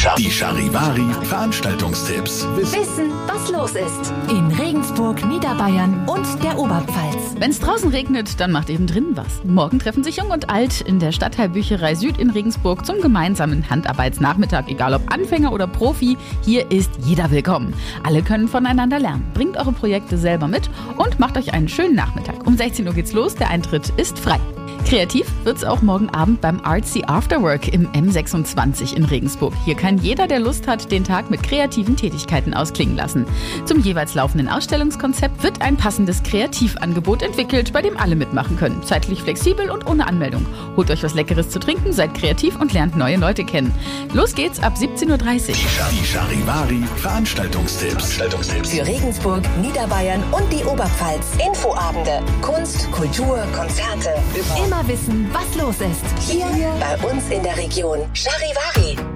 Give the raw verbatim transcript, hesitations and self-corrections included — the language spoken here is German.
Die Charivari Veranstaltungstipps. Wissen, was los ist. In Regensburg, Niederbayern und der Oberpfalz. Wenn es draußen regnet, dann macht eben drinnen was. Morgen treffen sich Jung und Alt in der Stadtteilbücherei Süd in Regensburg zum gemeinsamen Handarbeitsnachmittag. Egal ob Anfänger oder Profi, hier ist jeder willkommen. Alle können voneinander lernen. Bringt eure Projekte selber mit und macht euch einen schönen Nachmittag. Um sechzehn Uhr geht's los, der Eintritt ist frei. Kreativ wird's auch morgen Abend beim Artsy Afterwork im M sechsundzwanzig in Regensburg. Hier kann jeder, der Lust hat, den Tag mit kreativen Tätigkeiten ausklingen lassen. Zum jeweils laufenden Ausstellungskonzept wird ein passendes Kreativangebot entwickelt, bei dem alle mitmachen können. Zeitlich flexibel und ohne Anmeldung. Holt euch was Leckeres zu trinken, seid kreativ und lernt neue Leute kennen. Los geht's ab siebzehn Uhr dreißig. Die Charivari Veranstaltungstipps. Veranstaltungstipps. Für Regensburg, Niederbayern und die Oberpfalz. Infoabende, Kunst, Kultur, Konzerte. Immer wissen, was los ist. Hier bei uns in der Region. Charivari.